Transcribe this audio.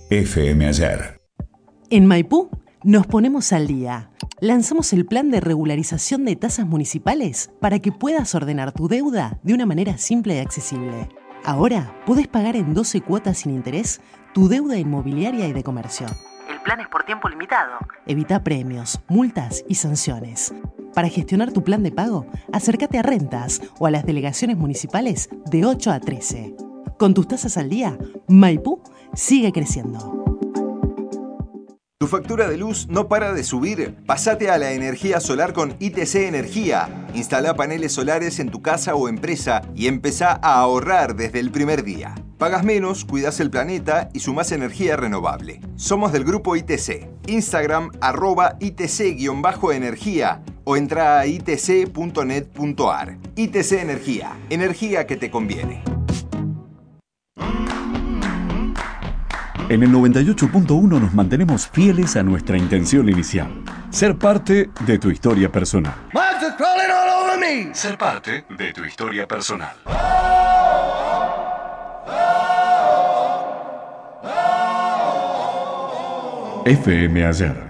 FM Ayer. En Maipú nos ponemos al día. Lanzamos el plan de regularización de tasas municipales para que puedas ordenar tu deuda de una manera simple y accesible. Ahora podés pagar en 12 cuotas sin interés tu deuda inmobiliaria y de comercio. El plan es por tiempo limitado. Evita premios, multas y sanciones. Para gestionar tu plan de pago, acércate a Rentas o a las delegaciones municipales de 8 a 13. Con tus tasas al día, Maipú sigue creciendo. ¿Tu factura de luz no para de subir? Pásate a la energía solar con ITC Energía. Instala paneles solares en tu casa o empresa y empezá a ahorrar desde el primer día. Pagas menos, cuidas el planeta y sumás energía renovable. Somos del grupo ITC. Instagram @ITC_energía o entra a itc.net.ar. ITC Energía. Energía que te conviene. En el 98.1 nos mantenemos fieles a nuestra intención inicial. Ser parte de tu historia personal. Ser parte de tu historia personal. FM Ayer.